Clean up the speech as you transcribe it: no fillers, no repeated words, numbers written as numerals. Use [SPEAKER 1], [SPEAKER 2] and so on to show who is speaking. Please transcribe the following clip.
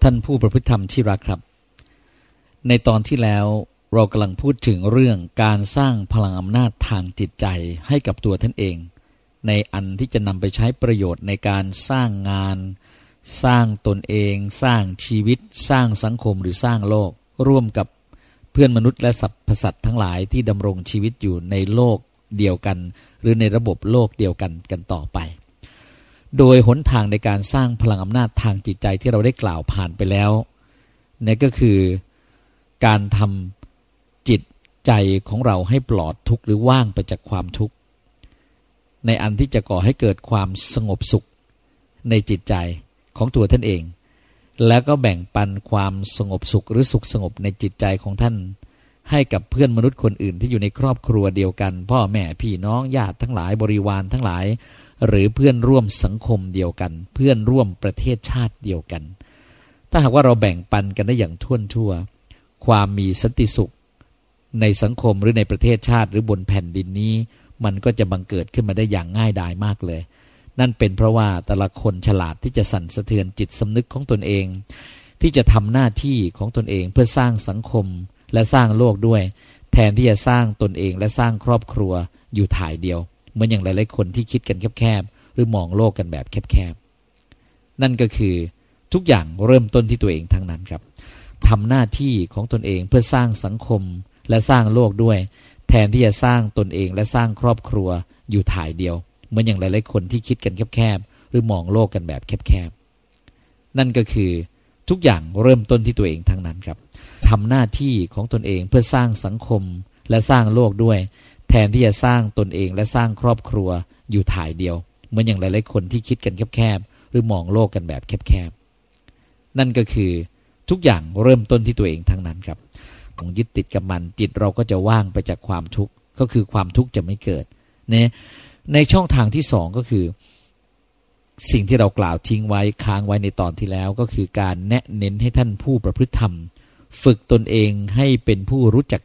[SPEAKER 1] ท่านผู้ประพฤติธรรมที่รักครับในตอนที่แล้วเรากำลังพูดถึงเรื่องการสร้างพลังอำนาจทางจิตใจให้กับตัวท่านเองในอันที่จะนำไปใช้ประโยชน์ในการสร้างงานสร้างตนเองสร้างชีวิตสร้างสังคมหรือสร้างโลกร่วมกับเพื่อนมนุษย์และสรรพสัตว์ทั้งหลายที่ดำรงชีวิตอยู่ในโลกเดียวกันหรือในระบบโลกเดียวกันต่อไปโดยหนทางในการสร้างพลังอำนาจทางจิตใจที่เราได้กล่าวผ่านไปแล้วนั่นก็คือการทำจิตใจของเราให้ปลอดทุกข์หรือว่างไปจากความทุกข์ในอันที่จะก่อให้เกิดความสงบสุขในจิตใจของตัวท่านเองแล้วก็แบ่งปันความสงบสุขหรือสุขสงบในจิตใจของท่านให้กับเพื่อนมนุษย์คนอื่นที่อยู่ในครอบครัวเดียวกันพ่อแม่พี่น้องญาติทั้งหลายบริวารทั้งหลายหรือเพื่อนร่วมสังคมเดียวกันเพื่อนร่วมประเทศชาติเดียวกันถ้าหากว่าเราแบ่งปันกันได้อย่างทั่วความมีสันติสุขในสังคมหรือในประเทศชาติหรือบนแผ่นดินนี้มันก็จะบังเกิดขึ้นมาได้อย่างง่ายดายมากเลยนั่นเป็นเพราะว่าแต่ละคนฉลาดที่จะสั่นสะเทือนจิตสำนึกของตนเองที่จะทำหน้าที่ของตนเองเพื่อสร้างสังคมและสร้างโลกด้วยแทนที่จะสร้างตนเองและสร้างครอบครัวอยู่ถ่ายเดียวเหมือนอย่างหลายๆคนที่คิดกันแคบๆหรือมองโลกกันแบบแคบๆนั่นก็คือทุกอย่างเริ่มต้นที่ตัวเองทั้งนั้นครับทำหน้าที่ของตนเองเพื่อสร้างสังคมและสร้างโลกด้วยแทนที่จะสร้างตนเองและสร้างครอบครัวอยู่ถ่ายเดียวเหมือนอย่างหลายๆคนที่คิดกันแคบๆหรือมองโลกกันแบบแคบๆนั่นก็คือทุกอย่างเริ่มต้นที่ตัวเองทั้งนั้นครับทำหน้าที่ของตนเองเพื่อสร้างสังคมและสร้างโลกด้วยแทนที่จะสร้างตนเองและสร้างครอบครัวอยู่ถ่ายเดียวเหมือนอย่างหลายๆคนที่คิดกันแคบๆหรือมองโลกกันแบบแคบๆนั่นก็คือทุกอย่างเริ่มต้นที่ตัวเองทั้งนั้นครับของยึดติดกับมันจิตเราก็จะว่างไปจากความทุกข์ก็คือความทุกข์จะไม่เกิดในช่องทางที่สองก็คือสิ่งที่เรากล่าวทิ้งไว้ค้างไว้ในตอนที่แล้วก็คือการแนะเน้นให้ท่านผู้ประพฤติธรรมฝึกตนเองให้เป็นผู้รู้จัก